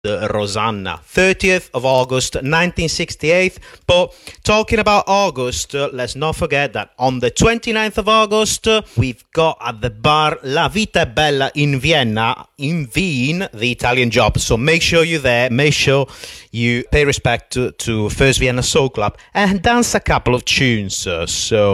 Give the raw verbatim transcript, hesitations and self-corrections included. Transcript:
uh, Rosanna. thirtieth of August nineteen sixty-eight. But talking about August, uh, let's not forget that on the twenty-ninth of August, uh, we've got at the bar La Vita è Bella in Vienna, in Wien, the Italian Job. So make sure you're there. Make sure you pay respect to, to First Vienna Soul Club and dance a couple of tunes. Uh, so